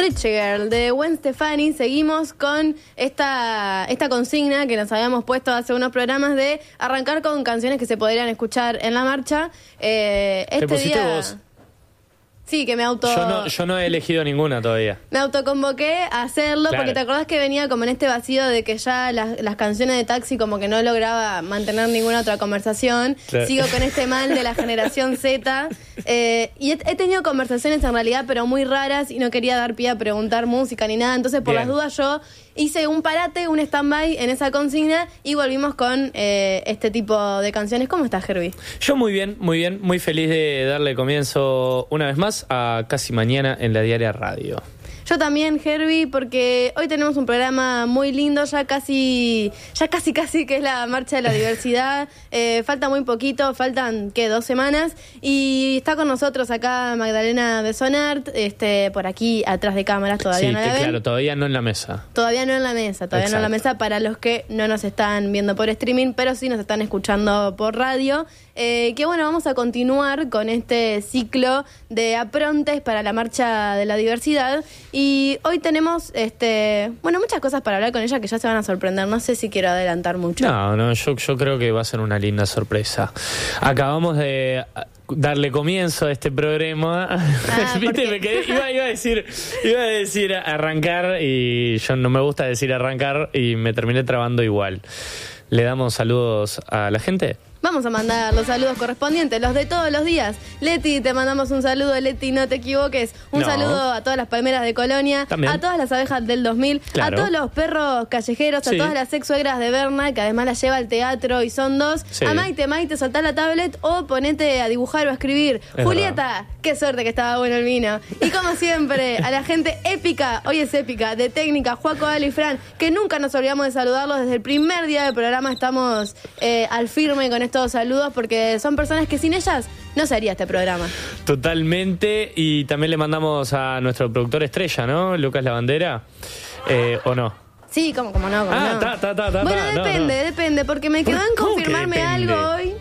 Rich Girl de Gwen Stefani. Seguimos con esta consigna que nos habíamos puesto hace unos programas de arrancar con canciones que se podrían escuchar en la marcha. ¿Te pusiste día... vos? Sí, que Yo no he elegido ninguna todavía. Me autoconvoqué a hacerlo, claro. Porque te acordás que venía como en este vacío de que ya las canciones de Taxi como que no lograba mantener ninguna otra conversación. Claro. Sigo con este mal de la generación Z. Y he tenido conversaciones en realidad, pero muy raras, y no quería dar pie a preguntar música ni nada. Entonces, por las dudas, yo hice un parate, un stand-by en esa consigna y volvimos con este tipo de canciones. ¿Cómo estás, Herbie? Yo muy bien, muy feliz de darle comienzo una vez más a Casi Mañana en la Diaria Radio. Yo también, Herbie, porque hoy tenemos un programa muy lindo, ya casi que es la Marcha de la Diversidad. Falta muy poquito, faltan, 2 semanas. Y está con nosotros acá Magdalena de Sonart, por aquí atrás de cámaras, todavía sí, no la ven. Claro, todavía no en la mesa. Todavía no en la mesa para los que no nos están viendo por streaming, pero sí nos están escuchando por radio. Que bueno, vamos a continuar con este ciclo de aprontes para la Marcha de la Diversidad. Y hoy tenemos muchas cosas para hablar con ella que ya se van a sorprender. No sé si quiero adelantar mucho. No, yo creo que va a ser una linda sorpresa. Acabamos de darle comienzo a este programa. ¿Viste? Me quedé, iba a decir arrancar, y yo no me gusta decir arrancar y me terminé trabando igual. ¿Le damos saludos a la gente? Vamos a mandar los saludos correspondientes, los de todos los días. Leti, te mandamos un saludo. Leti, no te equivoques. Un saludo a todas las palmeras de Colonia, también. A todas las abejas del 2000, claro. A todos los perros callejeros, a todas las ex-suegras de Berna, que además las lleva al teatro y son 2. Sí. A Maite, soltá la tablet o ponete a dibujar o a escribir. Es Julieta, verdad. Qué suerte que estaba bueno el vino. Y como siempre, a la gente épica, hoy es épica, de técnica, Juaco, Ale y Fran, que nunca nos olvidamos de saludarlos. Desde el primer día del programa estamos al firme con estos saludos, porque son personas que sin ellas no se haría este programa. Totalmente. Y también le mandamos a nuestro productor estrella, ¿no? Lucas Lavandera. ¿O no? Sí, como no. Bueno, depende, porque me quedó en confirmarme algo hoy.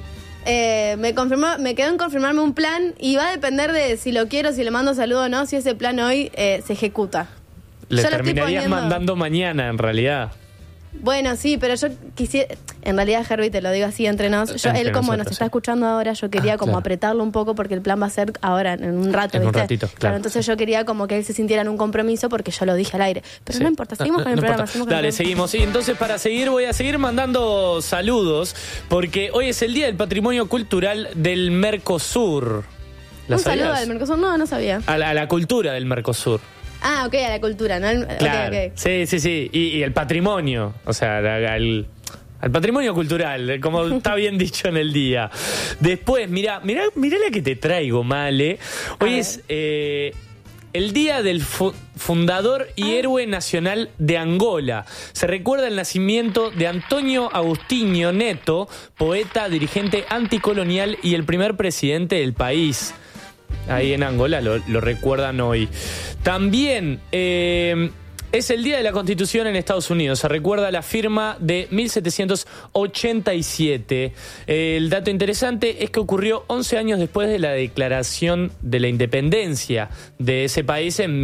Me quedó en confirmarme un plan y va a depender de si lo quiero, si le mando saludo o no, si ese plan hoy se ejecuta. Le terminarías mandando mañana, en realidad. Bueno, sí, pero yo quisiera... En realidad, Herbie, te lo digo así entre nos. Él como nos está escuchando ahora, yo quería como apretarlo un poco, porque el plan va a ser ahora, en un rato, en ¿viste? Un ratito, claro. Entonces yo quería como que él se sintiera en un compromiso, porque yo lo dije al aire. Pero no importa, seguimos con el programa. Dale, seguimos. Y entonces, para seguir, voy a seguir mandando saludos, porque hoy es el Día del Patrimonio Cultural del Mercosur. ¿Un saludo al Mercosur? No sabía. A la cultura del Mercosur. Ah, ok, a la cultura, ¿no? Claro. Okay. Sí. Y el patrimonio, o sea, al patrimonio cultural, como está bien dicho en el día. Después, mirá la que te traigo, Male. Hoy es el día del fundador y héroe nacional de Angola. Se recuerda el nacimiento de Antonio Agostinho Neto, poeta, dirigente anticolonial y el primer presidente del país. Ahí en Angola lo recuerdan hoy. También es el Día de la Constitución en Estados Unidos. Se recuerda la firma de 1787. El dato interesante es que ocurrió 11 años después de la declaración de la independencia de ese país en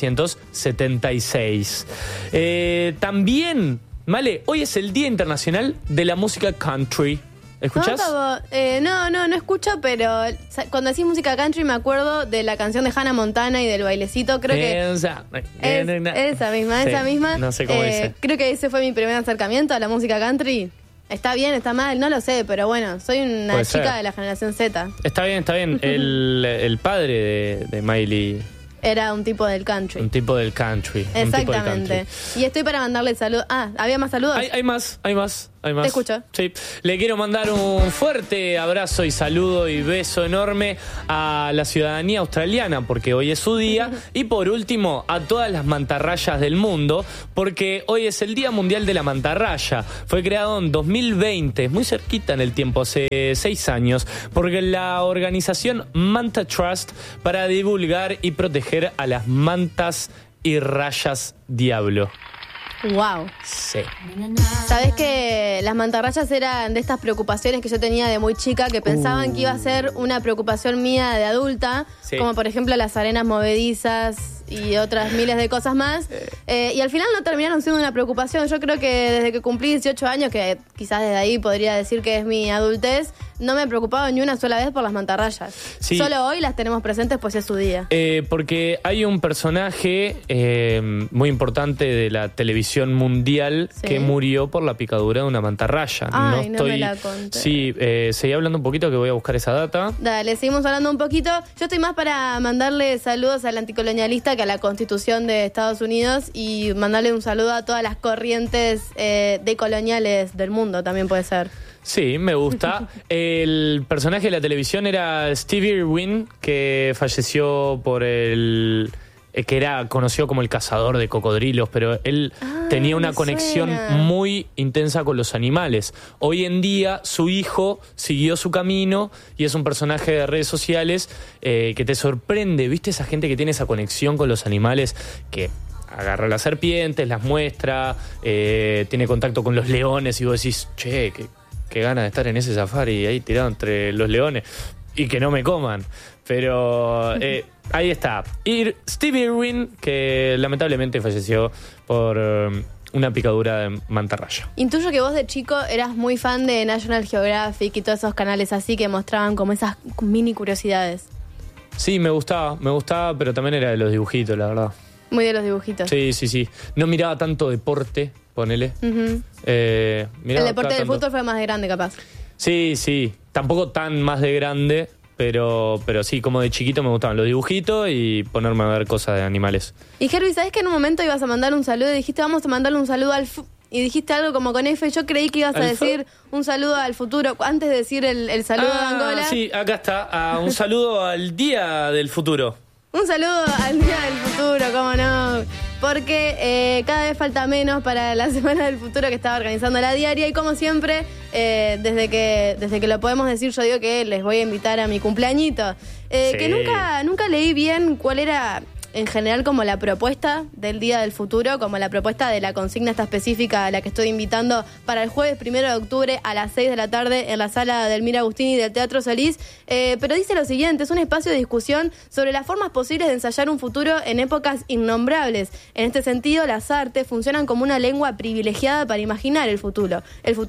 1776. También, Male, hoy es el Día Internacional de la Música Country. ¿Escuchás? No escucho, pero cuando decís música country me acuerdo de la canción de Hannah Montana y del bailecito. Creo que esa misma. No sé cómo dice. Creo que ese fue mi primer acercamiento a la música country. Está bien, está mal, no lo sé, pero bueno, soy una chica de la generación Z. Está bien. El padre de Miley era un tipo del country. Exactamente. Y estoy para mandarle saludos. ¿Había más saludos? Hay más. Te escucho. Sí. Le quiero mandar un fuerte abrazo y saludo y beso enorme a la ciudadanía australiana, porque hoy es su día. Y por último, a todas las mantarrayas del mundo, porque hoy es el Día Mundial de la Mantarraya. Fue creado en 2020, muy cerquita en el tiempo, hace 6 años, porque la organización Manta Trust, para divulgar y proteger a las mantas y rayas diablo. Wow. Sí. Sabés que las mantarrayas eran de estas preocupaciones que yo tenía de muy chica, que pensaban que iba a ser una preocupación mía de adulta, como por ejemplo las arenas movedizas y otras miles de cosas más. Y al final no terminaron siendo una preocupación. Yo creo que desde que cumplí 18 años, que quizás desde ahí podría decir que es mi adultez, no me he preocupado ni una sola vez por las mantarrayas. Sí. Solo hoy las tenemos presentes, pues es su día. Porque hay un personaje muy importante de la televisión mundial que murió por la picadura de una mantarraya. Ay, no me la conté. Sí, seguí hablando un poquito que voy a buscar esa data. Dale, seguimos hablando un poquito. Yo estoy más para mandarle saludos al anticolonialista que a la Constitución de Estados Unidos y mandarle un saludo a todas las corrientes decoloniales del mundo, también puede ser. Sí, me gusta. El personaje de la televisión era Steve Irwin, que falleció por que era conocido como el cazador de cocodrilos, pero él tenía una conexión muy intensa con los animales. Hoy en día su hijo siguió su camino y es un personaje de redes sociales que te sorprende. ¿Viste esa gente que tiene esa conexión con los animales que agarra las serpientes, las muestra, tiene contacto con los leones y vos decís, che, qué ganas de estar en ese safari ahí tirado entre los leones y que no me coman? Pero ahí está. Steve Irwin, que lamentablemente falleció por una picadura de mantarraya. Intuyo que vos de chico eras muy fan de National Geographic y todos esos canales así que mostraban como esas mini curiosidades. Sí, me gustaba, pero también era de los dibujitos, la verdad. Muy de los dibujitos. Sí. No miraba tanto deporte, ponele. Uh-huh. El deporte del fútbol fue más de grande, capaz. Sí. Tampoco tan más de grande, pero sí, como de chiquito me gustaban los dibujitos y ponerme a ver cosas de animales. Y Herbie, ¿sabés que en un momento ibas a mandar un saludo y dijiste, vamos a mandarle un saludo y dijiste algo como con F? Yo creí que ibas a decir un saludo al futuro, antes de decir el saludo de Angola. Sí, acá está. Un saludo al Día del Futuro. Un saludo al Día del Futuro, cómo no. Porque cada vez falta menos para la Semana del Futuro que estaba organizando la diaria. Y como siempre, desde que lo podemos decir, yo digo que les voy a invitar a mi cumpleañito. Que nunca leí bien cuál era en general como la propuesta del Día del Futuro, como la propuesta de la consigna esta específica a la que estoy invitando para el jueves 1 de octubre a las 6 de la tarde en la sala del Mira Agustini del Teatro Solís. Pero dice lo siguiente: es un espacio de discusión sobre las formas posibles de ensayar un futuro en épocas innombrables. En este sentido, las artes funcionan como una lengua privilegiada para imaginar el futuro.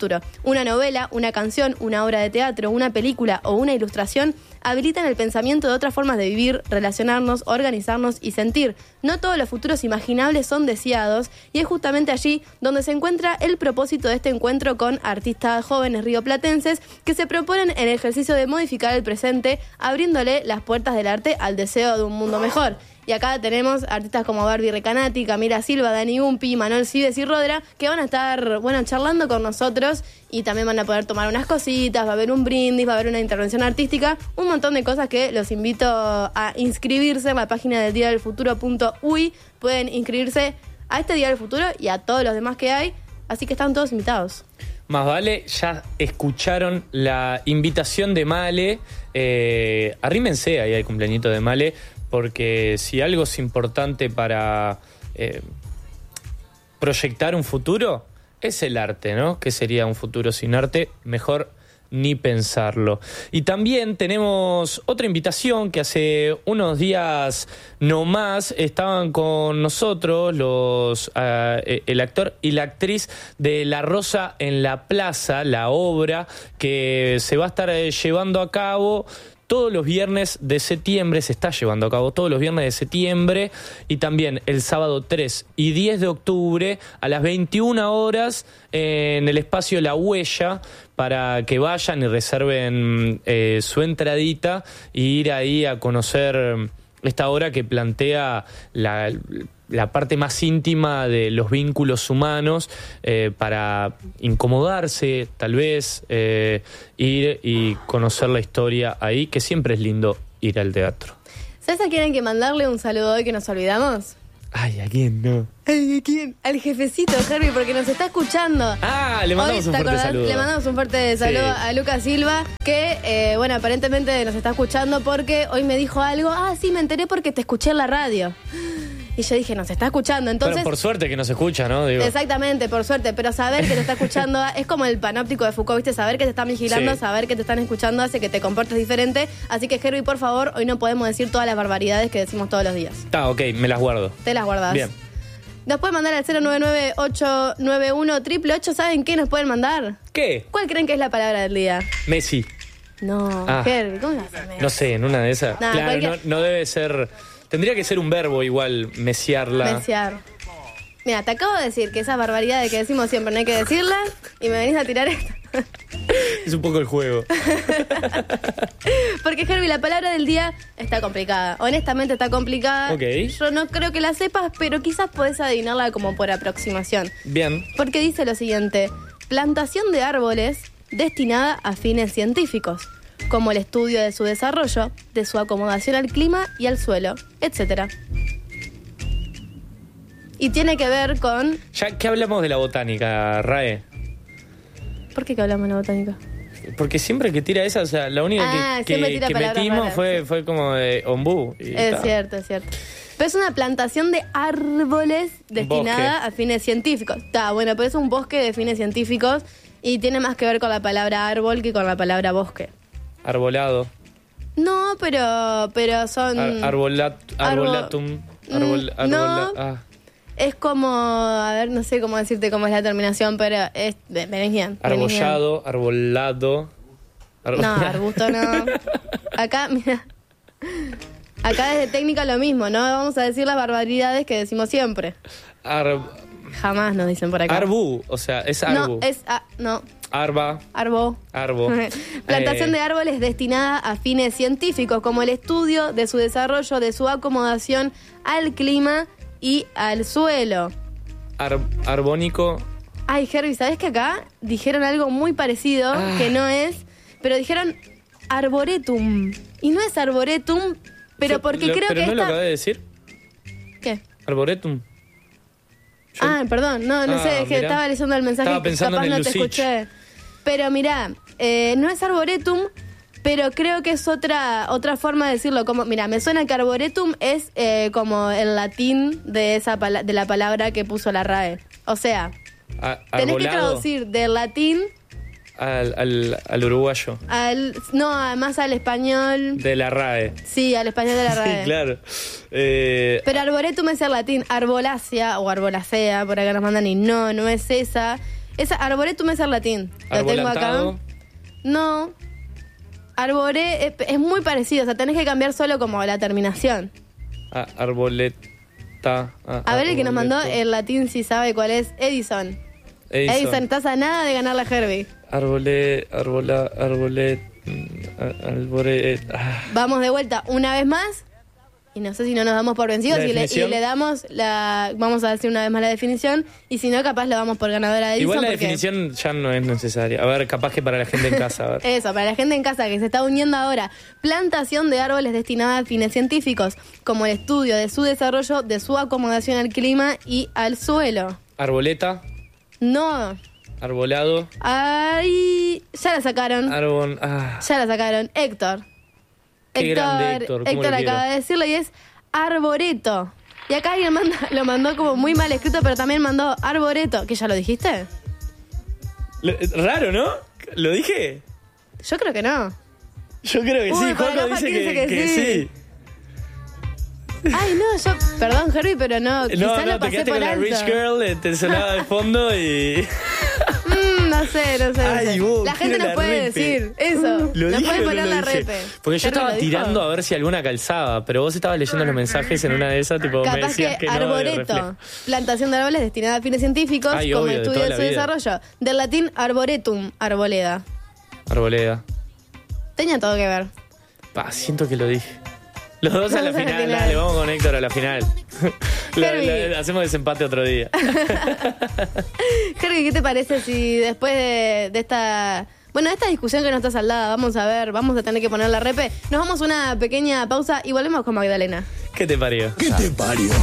Una novela, una canción, una obra de teatro, una película o una ilustración habilitan el pensamiento de otras formas de vivir, relacionarnos, organizarnos y sentir. No todos los futuros imaginables son deseados y es justamente allí donde se encuentra el propósito de este encuentro con artistas jóvenes rioplatenses que se proponen el ejercicio de modificar el presente, abriéndole las puertas del arte al deseo de un mundo mejor. Y acá tenemos artistas como Barbie Recanati, Camila Silva, Dani Gumpi, Manuel Cibes y Rodra, que van a estar, charlando con nosotros y también van a poder tomar unas cositas, va a haber un brindis, va a haber una intervención artística, un montón de cosas que los invito a inscribirse en la página del diadelfuturo.uy. Pueden inscribirse a este Día del Futuro y a todos los demás que hay, así que están todos invitados. Más vale, ya escucharon la invitación de Male. Arrímense ahí al cumpleañito de Male, porque si algo es importante para proyectar un futuro, es el arte, ¿no? ¿Qué sería un futuro sin arte? Mejor ni pensarlo. Y también tenemos otra invitación que hace unos días nomás estaban con nosotros el actor y la actriz de La Rosa en la Plaza, la obra que se va a estar llevando a cabo todos los viernes de septiembre, se está llevando a cabo todos los viernes de septiembre y también el sábado 3 y 10 de octubre a las 21 horas en el espacio La Huella, para que vayan y reserven su entradita e ir ahí a conocer esta obra que plantea la parte más íntima de los vínculos humanos, para incomodarse, tal vez, ir y conocer la historia ahí, que siempre es lindo ir al teatro. ¿Sabes a quién hay que mandarle un saludo hoy que nos olvidamos? Ay, ¿a quién no? Ay, ¿a quién? Al jefecito, Herbie, porque nos está escuchando. Le mandamos un fuerte saludo. Le mandamos un fuerte saludo a Lucas Silva, que, aparentemente nos está escuchando porque hoy me dijo algo. Sí, me enteré porque te escuché en la radio. Y yo dije, nos está escuchando. Entonces, bueno, por suerte que nos escucha, ¿no? Digo. Exactamente, por suerte. Pero saber que te está escuchando es como el panóptico de Foucault, ¿viste? Saber que te están vigilando, saber que te están escuchando hace que te comportes diferente. Así que, Herbie, por favor, hoy no podemos decir todas las barbaridades que decimos todos los días. Está, ok, me las guardo. Te las guardás. Bien. Nos pueden mandar al 099-891-888. ¿Saben qué nos pueden mandar? ¿Qué? ¿Cuál creen que es la palabra del día? Messi. No, Herbie, ¿cómo vas a Messi? No sé, en una de esas. Nah, claro, no debe ser... Tendría que ser un verbo igual, mesiarla. Mesiar. Mira, te acabo de decir que esas barbaridades que decimos siempre no hay que decirlas y me venís a tirar esta. Es un poco el juego. Porque, Herbie, la palabra del día está complicada. Honestamente está complicada. Ok. Yo no creo que la sepas, pero quizás podés adivinarla como por aproximación. Bien. Porque dice lo siguiente: plantación de árboles destinada a fines científicos, como el estudio de su desarrollo, de su acomodación al clima y al suelo, etc. Y tiene que ver con... Ya que hablamos de la botánica, Rae. ¿Por qué que hablamos de la botánica? Porque siempre que tira esa, o sea, la única que metimos fue como de ombú. Es cierto, es cierto. Pero es una plantación de árboles destinada a fines científicos. Está bueno, pero es un bosque de fines científicos y tiene más que ver con la palabra árbol que con la palabra bosque. Arbolado. No, pero son... Arbolatum. No. Es como, a ver, no sé cómo decirte cómo es la terminación, pero es... Venís bien. Arbollado, arbolado. No, arbusto no. Acá, mira. Acá desde técnica lo mismo, no vamos a decir las barbaridades que decimos siempre. Jamás nos dicen por acá. Arbú, o sea, es arbu. No, es... no. Arbo. Plantación de árboles destinada a fines científicos, como el estudio de su desarrollo, de su acomodación al clima y al suelo. Arbónico. Ay, Herbie, ¿sabés que acá dijeron algo muy parecido, que no es, pero dijeron arboretum? Y no es arboretum, pero porque creo que ¿Pero no lo acabé de decir? ¿Qué? Arboretum. Perdón, no sé, es que estaba leyendo el mensaje estaba que capaz en el no te escuché. Pero mirá, no es arboretum, pero creo que es otra forma de decirlo. Como, mirá, me suena que arboretum es como el latín de la palabra que puso la RAE. O sea, tenés que traducir del latín al uruguayo. Además al español. De la RAE. Sí, al español de la RAE. Sí, claro. Pero arboretum es el latín, arbolácea o arbolacea, por acá nos mandan y no es esa. Esa arboretum es el latín. Lo tengo acá. No. Arbore es muy parecido, o sea, tenés que cambiar solo como la terminación. Arboleta. A ver, el que nos mandó el latín si sabe cuál es. Edison, estás a nada de ganar la Herbie. Vamos de vuelta una vez más. Y no sé si no nos damos por vencidos y le damos vamos a decir una vez más la definición. Y si no, capaz lo damos por ganadora de Edison. Igual la definición ya no es necesaria. A ver, capaz que para la gente en casa. A ver. Eso, para la gente en casa que se está uniendo ahora. Plantación de árboles destinada a fines científicos, como el estudio de su desarrollo, de su acomodación al clima y al suelo. Arboleta. No. Arbolado. Ay, ya la sacaron. Ya la sacaron. Héctor. Qué grande Héctor. Héctor acaba de decirlo y es arboreto. Y acá alguien lo mandó como muy mal escrito, pero también mandó arboreto. ¿Que ya lo dijiste? Raro, ¿no? ¿Lo dije? Yo creo que no. Yo creo que sí. Juanjo dice que sí. Ay, no, perdón, Herbie, pero no, quizás lo pasé por alto. La Rich Girl, te sonaba de fondo y... No sé. Ay, la gente nos puede decir eso. Nos puede poner la repe. Porque yo estaba tirando a ver si alguna calzaba, pero vos estabas leyendo los mensajes en una de esas, tipo, capaz me decías que arboreto, no. Plantación de árboles destinada a fines científicos, como obvio, estudio de su desarrollo. Del latín arboretum, arboleda. Tenía todo que ver. Siento que lo dije. Los dos a la final, dale, vamos con Héctor a la final. Hacemos desempate otro día. Herbie, ¿qué te parece si después de esta... Bueno, esta discusión que no está saldada, vamos a tener que poner la repe. Nos vamos a una pequeña pausa y volvemos con Magdalena. ¿Qué te parió?